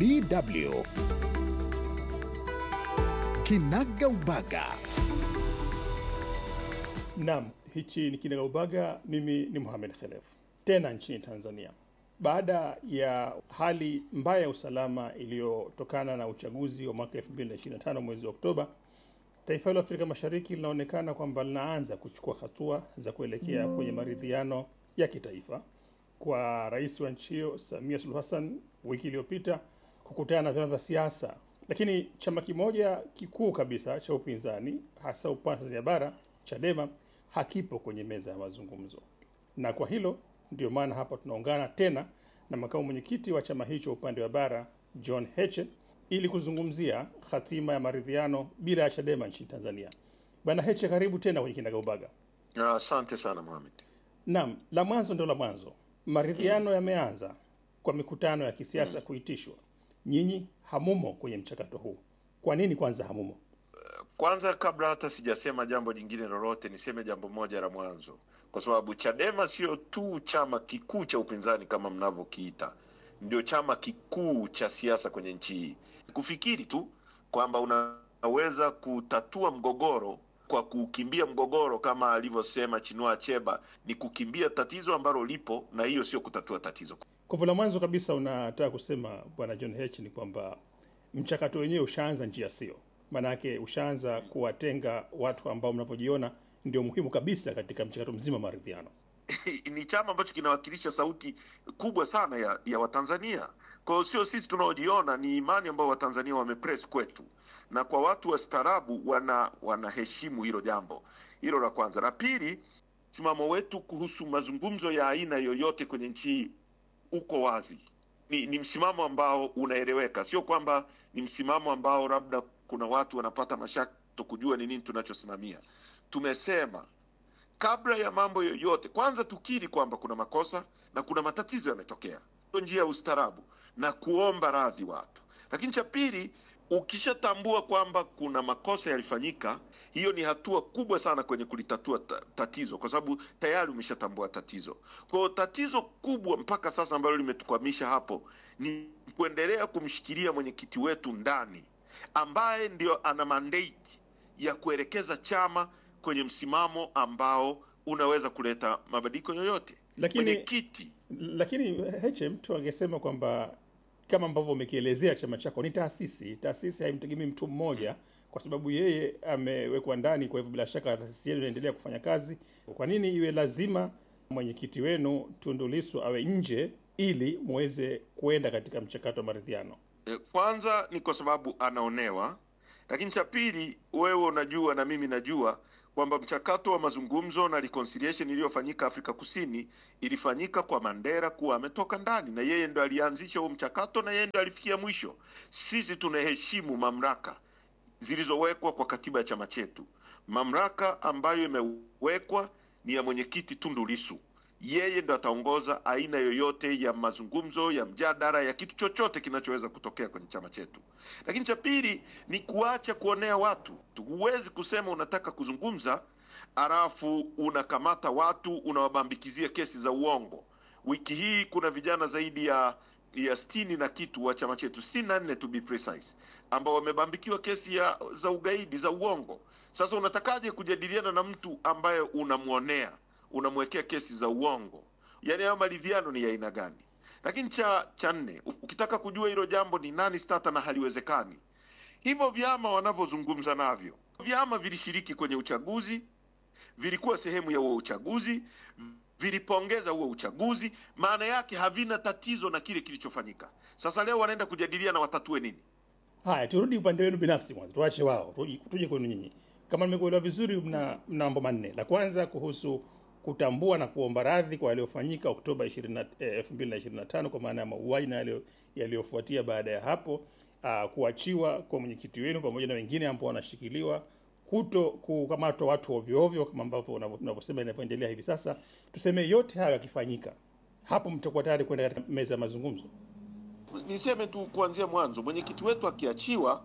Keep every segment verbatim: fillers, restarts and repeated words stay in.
D W Kinaga Ubaga. Naam, hichi ni Kinaga Ubaga. Mimi ni Mohamed Khelef. Tena nchini Tanzania, baada ya hali mbaya ya usalama iliyotokana na uchaguzi wa mwaka elfu mbili na ishirini na tano mwezi wa Oktoba, taifa hilo Afrika Mashariki linaonekana kwamba linaanza kuchukua hatua za kuelekea kwenye maridhiano ya kitaifa, kwa rais wa nchi hiyo Samia Suluhu Hassan wiki iliyopita kukutana na vyama vya siasa, lakini chama kimoja kikuu kabisa cha upinzani hasa upande wa Tanzania bara, Chadema, hakipo kwenye meza ya mazungumzo. Na kwa hilo ndio maana hapa tunaungana tena na makamu mwenyekiti wa chama hicho upande wa bara, John Heche, ili kuzungumzia hatima ya maridhiano bila ya Chadema nchini Tanzania. Bwana Heche, karibu tena kwenye Kinaga Ubaga. Asante sana Mohamed. Naam, la mwanzo ndio la mwanzo. Maridhiano hmm. yameanza kwa mikutano ya kisiasa hmm. kuitishwa. Nyinyi hamumo kwenye mchakato huu. Kwa nini kwanza hamumo? Kwanza, kabla hata sijasema jambo jingine lolote, niseme jambo moja la mwanzo. Kwa sababu Chadema sio tu chama kikuu cha upinzani kama mnavyokiita, ndio chama kikuu cha siasa kwenye nchi hii. Kufikiri tu kwamba unaweza kutatua mgogoro kwa kukimbia mgogoro kama alivyosema Chinua Achebe ni kukimbia tatizo ambalo lipo, na hiyo sio kutatua tatizo. Kwa hivyo la mwanzo kabisa unataka kusema Bwana John Heche ni kwamba mchakato wenyewe ushaanza njia sio. Maana yake ushaanza kuwatenga watu ambao mnavyojiona ndio muhimu kabisa katika mchakato mzima wa maridhiano. Ni chama ambacho kinawakilisha sauti kubwa sana ya, ya Watanzania. Kwa hiyo sio sisi tunaojiona, ni imani ambayo Watanzania wamepress kwetu. Na kwa watu wa staarabu wana wanaheshimu hilo jambo. Hilo la kwanza. La pili, simamo wetu kuhusu mazungumzo ya aina yoyote kwenye nchi uko wazi. Ni, ni msimamo ambao unaeleweka. Sio kwamba ni msimamo ambao labda kuna watu wanapata mashaka kujua ni nini tunachosimamia. Tumesema kabla ya mambo yoyote, kwanza tukiri kwamba kuna makosa na kuna matatizo yametokea. Ndio njia ya ustaarabu na kuomba radhi watu. Lakini cha pili, ukishatambua kwamba kuna makosa yalifanyika, hiyo ni hatua kubwa sana kwenye kulitatua tatizo, kwa sababu tayari umeshatambua tatizo. Kwa hiyo tatizo kubwa mpaka sasa ambalo limetukwamisha hapo ni kuendelea kumshikilia mwenyekiti wetu ndani, ambaye ndio ana mandate ya kuelekeza chama kwenye msimamo ambao unaweza kuleta mabadiliko yoyote. Lakini mwenyekiti, lakini Heche, mtu angesema kwamba kama ambavyo umekielezea chama chako ni taasisi. Taasisi haimtegemei mtu mmoja, kwa sababu yeye amewekwa ndani, kwa hivyo bila shaka taasisi yenu inaendelea kufanya kazi. Kwa nini iwe lazima mwenyekiti wenu Tundu Lissu awe nje ili muweze kuenda katika mchakato wa maridhiano? Kwanza ni kwa sababu anaonewa, lakini cha pili, wewe unajua na mimi najua kwamba mchakato wa mazungumzo na reconciliation iliyofanyika Afrika Kusini ilifanyika kwa Mandela kuwa ametoka ndani, na yeye ndo alianzisha huo mchakato na yeye ndo alifikia mwisho. Sisi tunaheshimu mamlaka zilizowekwa kwa katiba ya chama chetu. Mamlaka ambayo imewekwa ni ya mwenyekiti Tundu Lissu. Yeye ndo ataongoza aina yoyote ya mazungumzo, ya mjadala, ya kitu chochote kinachoweza kutokea kwenye chama chetu. Lakini cha pili ni kuacha kuonea watu. Huwezi kusema unataka kuzungumza alafu unakamata watu unawabambikizia kesi za uongo. Wiki hii kuna vijana zaidi ya ya sitini na kitu wa chama chetu, sitini na nne to be precise, ambao wamebambikiwa kesi ya za ugaidi, za uongo. Sasa unatakaje kujadiliana na mtu ambaye unamuonea, unamwekea kesi za uongo? Yaani hayo maridhiano ni ya aina gani? Lakini cha cha nne, ukitaka kujua hilo jambo ni nani stata na haliwezekani, hivyo vyama wanavyozungumza navyo, vyama vilishiriki kwenye uchaguzi, vilikuwa sehemu ya huo uchaguzi, vilipongeza huo uchaguzi, maana yake havina tatizo na kile kilichofanyika. Sasa leo wanaenda kujadiliana watatue nini? Haya, turudi upande wenu binafsi mwanzo, tuache wao, tuje kwenu nyinyi. Kama nimekuelewa vizuri, mna mambo manne. La kwanza kuhusu kutambua na kuomba radhi kwa yaliyofanyika Oktoba elfu mbili na ishirini na tano, kwa maana ya mauaji na yaliyofuatia baada ya hapo, uh, kuachiwa kwa mwenyekiti wenu pamoja na wengine ambao wanashikiliwa, kuto kukamatwa watu ovyo ovyo kama ambavyo unavyosema inaendelea hivi sasa. Tuseme yote haya yakifanyika, hapo mtakuwa tayari kwenda katika meza ya mazungumzo? Niseme tu kuanzia mwanzo, mwenyekiti wetu akiachiwa,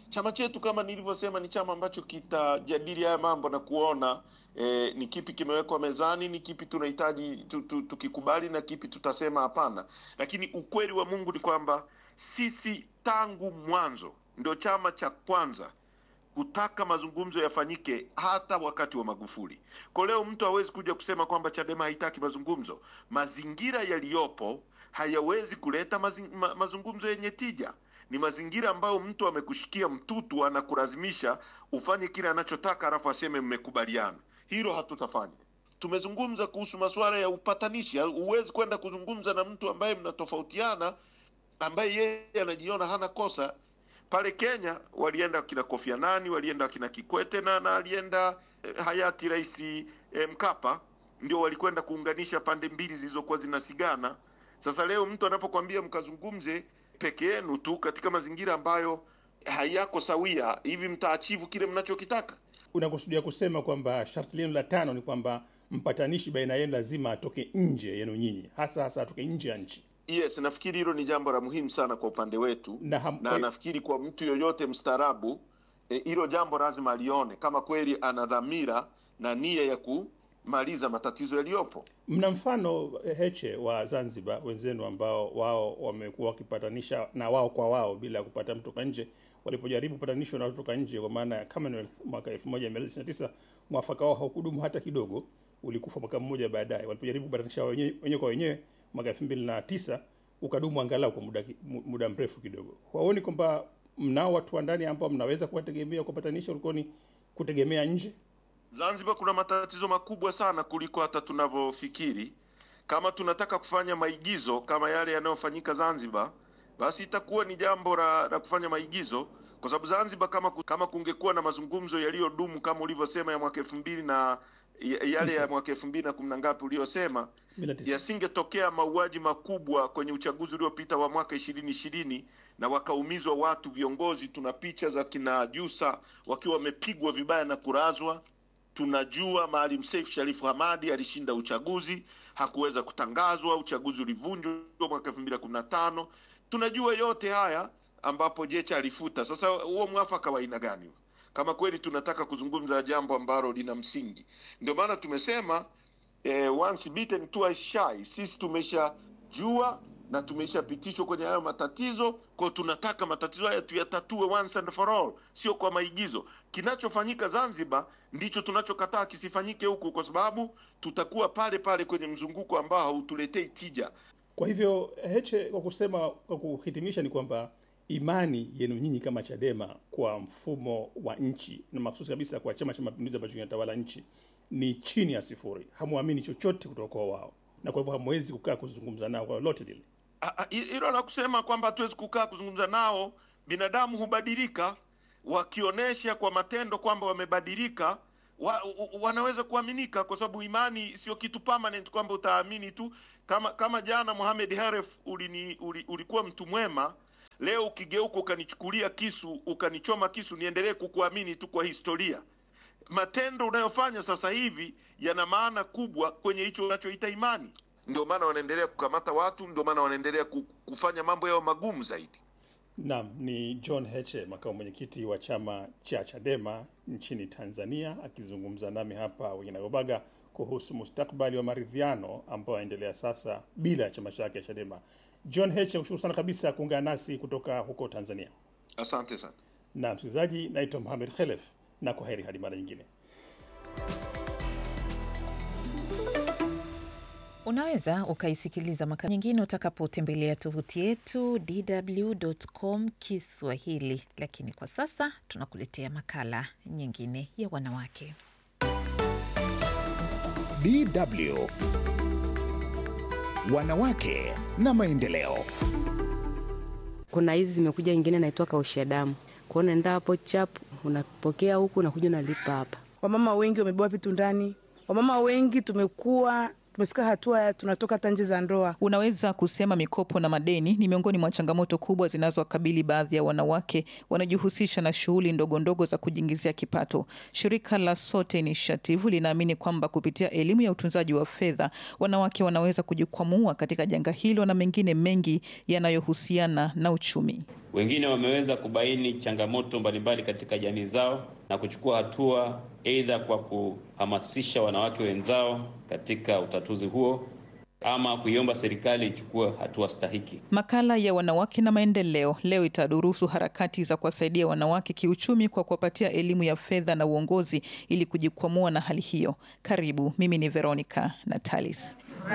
Chama chetu kama nilivyosema ni chama ambacho kitajadili haya mambo na kuona eh, ni kipi kimewekwa mezani, ni kipi tunahitaji tukikubali tu, na kipi tutasema hapana. Lakini ukweli wa Mungu ni kwamba sisi tangu mwanzo ndio chama cha kwanza kutaka mazungumzo yafanyike hata wakati wa Magufuli. Kwa leo mtu hawezi kuja kusema kwamba Chadema haitaki mazungumzo. Mazingira yaliyopo hayawezi kuleta mazing, ma, mazungumzo yenye tija. Ni mazingira ambayo mtu amekushikia mtutu, anakulazimisha ufanye kile anachotaka alafu aseme mmekubaliana. Hilo hatutafanya. Tumezungumza kuhusu masuala ya upatanishi. Huwezi kwenda kuzungumza na mtu ambaye mnatofautiana, ambaye yeye anajiona hana kosa. Pale Kenya walienda kina Kofi Annan, walienda kina Kikwete na, na alienda eh, hayati Rais eh, Mkapa, ndio walikwenda kuunganisha pande mbili zilizokuwa zinasigana. Sasa leo mtu anapokuambia mkazungumze peke yenu tu katika mazingira ambayo hayako sawia, hivi mtaachivu kile mnachokitaka? Unakusudia kusema kwamba sharti lenu la tano ni kwamba mpatanishi baina yenu lazima atoke nje yenu nyinyi, hasa hasa atoke nje ya nchi? Yes, nafikiri hilo ni jambo la muhimu sana kwa upande wetu na, ham, na nafikiri kwa mtu yoyote mstaarabu hilo e, jambo lazima alione kama kweli ana dhamira na nia ya kumaliza matatizo yaliyopo. Mna mfano Heche wa Zanzibar wenzenu ambao wao wamekuwa wakipatanisha na wao kwa wao bila kupata mtu kutoka nje. Walipojaribu kupatanisha na kutoka nje kwa maana ya Commonwealth mwaka elfu moja mia tisa tisini na tisa, mwafaka wao haukudumu hata kidogo, ulikufa mwaka mmoja baadaye. Walipojaribu kupatanisha wenyewe kwa wenyewe mwaka elfu mbili na tisa ukadumu angalau kwa muda muda mrefu kidogo. Huoni kwamba mnao watu wa ndani ambao mnaweza kuwategemea kupatanisha kuliko ni kutegemea nje? Zanzibar kuna matatizo makubwa sana kuliko hata tunavyofikiri. Kama tunataka kufanya maigizo kama yale yanayofanyika Zanzibar, basi itakuwa ni jambo la, la kufanya maigizo, kwa sababu Zanzibar kama kama kungekuwa na mazungumzo yaliyodumu kama ulivyosema ya mwaka elfu mbili na yale ya mwaka elfu mbili na kumi na ngapi uliyosema, yasingetokea mauaji makubwa kwenye uchaguzi uliopita wa mwaka ishirini ishirini na wakaumizwa watu viongozi. Tuna picha za kina Jusa wakiwa wamepigwa vibaya na kurazwa. Tunajua Maalim Seif Sharif Hamad alishinda uchaguzi, hakuweza kutangazwa, uchaguzi ulivunjwa mwaka elfu mbili na kumi na tano. Tunajua yote haya ambapo Jecha alifuta. Sasa huo mwafaka wa aina gani kama kweli tunataka kuzungumza jambo ambalo lina msingi? Ndio maana tumesema eh, once bitten twice shy. Sisi tumeshajua na tumeshapitishwa kwenye hayo matatizo, kwa tunataka matatizo haya tuyatatue once and for all, sio kwa maigizo. Kinachofanyika Zanzibar ndicho tunachokataa kisifanyike huku, kwa sababu tutakuwa pale pale kwenye mzunguko ambao hautuletei tija. Kwa hivyo Heche, kwa kusema, kwa kuhitimisha, ni kwamba imani yenu nyinyi kama Chadema kwa mfumo wa nchi na mahsusi kabisa kwa Chama cha Mapinduzi ambacho kinatawala nchi ni chini ya sifuri. Hamuamini chochote kutoka kwa wao, na kwa hivyo hamwezi kukaa kuzungumza nao kwa lolote lile. Hilo la kusema kwamba hatuwezi kukaa kuzungumza nao, binadamu hubadilika. Wakionyesha kwa matendo kwamba wamebadilika, wa, wanaweza kuaminika, kwa sababu imani sio kitu permanent kwamba utaamini tu. Kama kama jana Mohamed Haref ulini, uli, ulikuwa mtu mwema, leo ukigeuka ukanichukulia kisu ukanichoma kisu, niendelee kukuamini tu kwa historia? Matendo unayofanya sasa hivi yana maana kubwa kwenye hicho unachoita imani. Ndio maana wanaendelea kukamata watu, ndio maana wanaendelea kufanya mambo yao magumu zaidi. Naam, ni John Heche, makamu mwenyekiti wa chama cha Chadema nchini Tanzania, akizungumza nami hapa Kinagaubaga kuhusu mustakabali wa maridhiano ambao yaendelea sasa bila ya chama chake Chadema. John Heche, nakushukuru sana kabisa kuungana nasi kutoka huko Tanzania. Asante sana. Na msikilizaji, naitwa Mohamed Khelef, na kwaheri hadi mara nyingine. Unaweza ukaisikiliza makala nyingine utakapotembelea tovuti yetu d w dot com Kiswahili, lakini kwa sasa tunakuletea makala nyingine ya wanawake. D W Wanawake na maendeleo. Kuna hizi zimekuja, nyingine naitwa kausha damu. Kwa hiyo nenda hapo chap, unapokea huku na kuja unalipa hapa. Wamama wengi wamebeba vitu ndani. Wamama wengi tumekuwa tumefika hatua ya tunatoka hata nje za ndoa. Unaweza kusema mikopo na madeni ni miongoni mwa changamoto kubwa zinazowakabili baadhi ya wanawake wanajihusisha na shughuli ndogo ndogo za kujiingizia kipato. Shirika la Sote Initiative linaamini kwamba kupitia elimu ya utunzaji wa fedha, wanawake wanaweza kujikwamua katika janga hilo na mengine mengi yanayohusiana na uchumi. Wengine wameweza kubaini changamoto mbalimbali katika jamii zao na kuchukua hatua, aidha kwa kuhamasisha wanawake wenzao katika utatuzi huo ama kuiomba serikali ichukue hatua stahiki. Makala ya wanawake na maendeleo leo itadurusu harakati za kuwasaidia wanawake kiuchumi kwa kuwapatia elimu ya fedha na uongozi ili kujikwamua na hali hiyo. Karibu, mimi ni Veronica Natalis.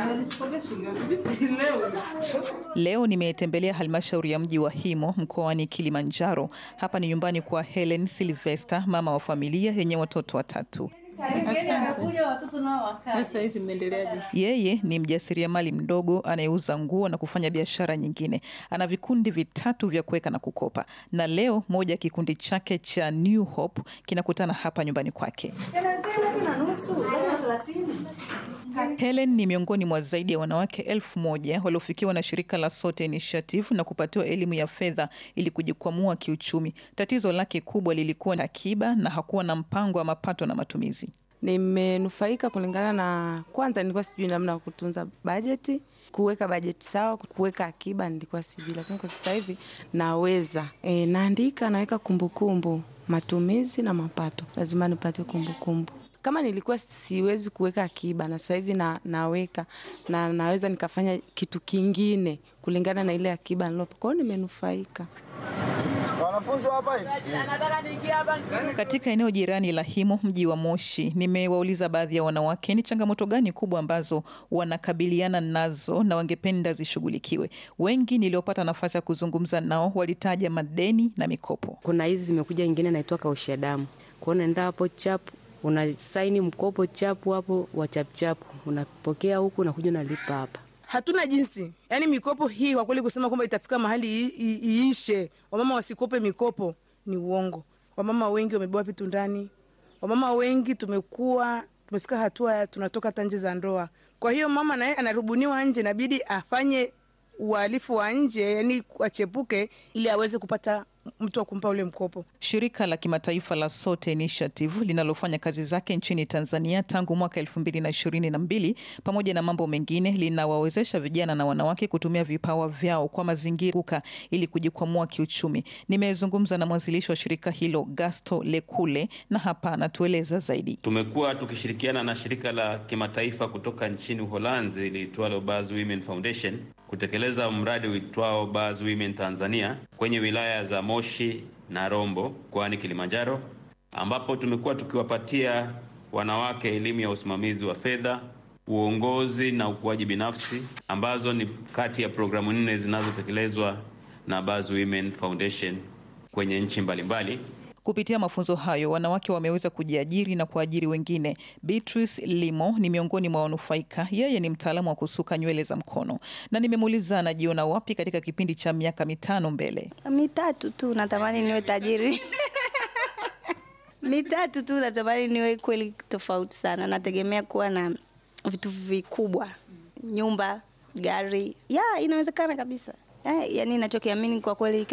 Leo nimetembelea halmashauri ya mji wa Himo mkoani Kilimanjaro. Hapa ni nyumbani kwa Helen Sylvester, mama wa familia yenye watoto watatu. Yeye ni mjasiriamali mdogo anayeuza nguo na kufanya biashara nyingine. Ana vikundi vitatu vya kuweka na kukopa, na leo moja ya kikundi chake cha New Hope kinakutana hapa nyumbani kwake. Helen ni miongoni mwa zaidi ya wanawake elfu moja waliofikiwa na shirika la Sote Initiative na kupatiwa elimu ya fedha ili kujikwamua kiuchumi. Tatizo lake kubwa lilikuwa na akiba na hakuwa na mpango wa mapato na matumizi. Nimenufaika kulingana na, kwanza nilikuwa sijui namna ya kutunza bajeti, kuweka bajeti sawa, kuweka akiba nilikuwa sijui, lakini kwa sasa hivi naweza. E, naandika, naweka kumbukumbu, matumizi na mapato. Lazima nipate kumbukumbu. Kama nilikuwa siwezi kuweka akiba na sasa hivi na naweka na naweza nikafanya kitu kingine kulingana na ile akiba nilopo. Kwa hiyo nimenufaika. Katika eneo jirani la Himo, mji wa Moshi, nimewauliza baadhi ya wanawake ni changamoto gani kubwa ambazo wanakabiliana nazo na wangependa zishughulikiwe. Wengi niliopata nafasi ya kuzungumza nao walitaja madeni na mikopo. Kuna hizi zimekuja nyingine naitwa kaushadamu. Kwa hiyo nenda hapo chapu, unasaini mkopo chapu hapo wa chapu chapu, unapokea huku unakuja unalipa hapa. Hatuna jinsi. Yaani mikopo hii kwa kweli kusema kwamba itafika mahali iishe, wamama wasikope mikopo ni uongo. Wamama wengi wamebeba vitu ndani. Wamama wengi tumekuwa tumefika hatua tunatoka tanje za ndoa. Kwa hiyo mama naye anarubuniwa nje, inabidi afanye uhalifu wa nje, yani achepuke ili aweze kupata mtu wa kumpa ule mkopo. Shirika la kimataifa la Sote Initiative linalofanya kazi zake nchini Tanzania tangu mwaka elfu mbili na ishirini na mbili, pamoja na mambo mengine, linawawezesha vijana na wanawake kutumia vipawa vyao kwa mazingira ili kujikwamua kiuchumi. Nimezungumza na mwanzilishi wa shirika hilo, Gasto Lekule, na hapa anatueleza zaidi. Tumekuwa tukishirikiana na shirika la kimataifa kutoka nchini Uholanzi liitwalo Baz Women Foundation kutekeleza mradi uitwao Baz Women Tanzania kwenye wilaya za Moshi na Rombo mkoani Kilimanjaro, ambapo tumekuwa tukiwapatia wanawake elimu ya usimamizi wa fedha, uongozi na ukuaji binafsi, ambazo ni kati ya programu nne zinazotekelezwa na Baz Women Foundation kwenye nchi mbalimbali. Kupitia mafunzo hayo, wanawake wameweza kujiajiri na kuajiri wengine. Beatrice Limo ni miongoni mwa wanufaika. Yeye ni mtaalamu wa kusuka nywele za mkono. Na nimemuuliza anajiona wapi katika kipindi cha miaka mitano mbele. Mitatu tu natamani niwe tajiri. Mitatu tu natamani niwe kweli tofauti sana. Nategemea kuwa na vitu vikubwa. Nyumba, gari. Ya, inawezekana kabisa. Eh, yani ninachokiamini kwa kweli